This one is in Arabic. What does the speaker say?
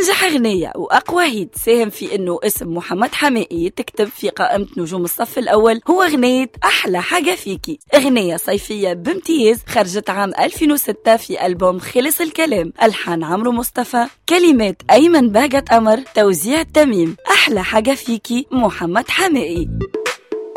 أنجح أغنية وأقوى هيت ساهم في أنه اسم محمد حماقي تكتب في قائمة نجوم الصف الأول هو أغنية أحلى حاجة فيكي، أغنية صيفية بامتياز خرجت عام 2006 في ألبوم خلص الكلام، ألحان عمرو مصطفى، كلمات أيمن بهجت قمر، توزيع تميم. أحلى حاجة فيكي محمد حماقي.